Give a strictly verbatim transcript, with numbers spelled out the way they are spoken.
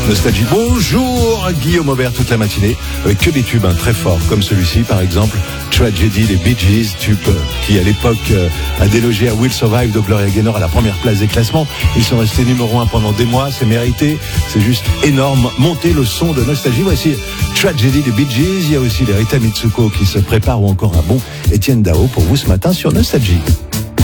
Nostalgie. Bonjour Guillaume Aubert toute la matinée avec que des tubes hein, très forts comme celui-ci par exemple, Tragedy des Bee Gees, tube euh, qui à l'époque euh, a délogé à Will Survive de Gloria Gaynor à la première place des classements. Ils sont restés numéro un pendant des mois, c'est mérité, c'est juste énorme. Montez le son de Nostalgie. Voici Tragedy des Bee Gees. Il y a aussi les Rita Mitsuko qui se préparent ou encore un bon Étienne Dao pour vous ce matin sur Nostalgie.